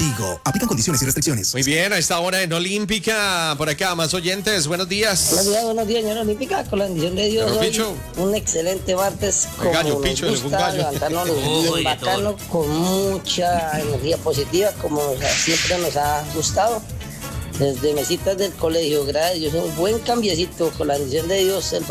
Tigo. Aplican condiciones y restricciones. Muy bien, a esta hora en Olímpica, por acá, más oyentes. Buenos días. Buenos días, señora Olímpica. Con la bendición de Dios, hoy, un excelente martes. Como gallo, nos Picho, gusta levantarnos bien bacano, con mucha energía positiva, como siempre nos ha gustado. Desde mesitas del colegio, gracias a Dios, un buen cambiecito, con la bendición de Dios, el